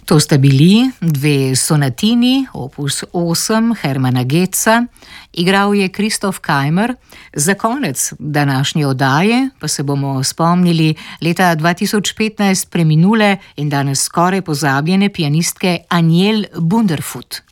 To sta bili dve sonatini, opus 8 Hermana Getza, igral je Christoph Keimer. Za konec današnje oddaje pa se bomo spomnili leta 2015 preminule in danes skoraj pozabljene pianistke Aniel Bunderfud.